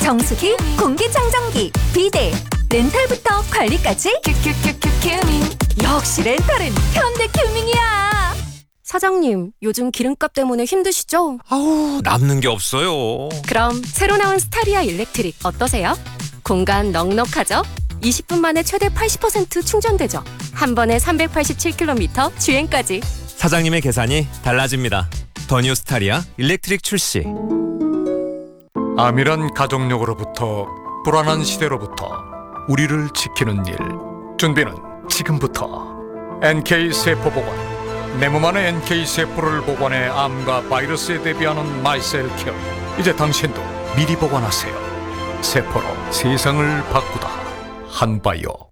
정수기, 공기청정기, 비데, 렌탈부터 관리까지 큐큐큐큐 역시 렌탈은 현대큐밍이야. 사장님, 요즘 기름값 때문에 힘드시죠? 아우, 남는 게 없어요. 그럼 새로 나온 스타리아 일렉트릭 어떠세요? 공간 넉넉하죠? 20분 만에 최대 80% 충전되죠? 한 번에 387km 주행까지. 사장님의 계산이 달라집니다. 더 뉴 스타리아 일렉트릭 출시. 암이란 가족력으로부터 불안한 시대로부터 우리를 지키는 일. 준비는 지금부터. NK세포보관. 내 몸 안의 NK세포를 보관해 암과 바이러스에 대비하는 마이셀 케어. 이제 당신도 미리 보관하세요. 세포로 세상을 바꾸다. 한바이오.